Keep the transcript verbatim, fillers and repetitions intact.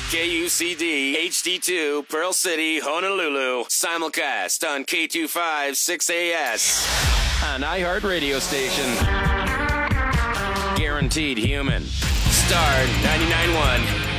K U C D H D two, Pearl City, Honolulu. Simulcast on K two five six A S. An iHeart radio station. Guaranteed human. Star ninety-nine point one.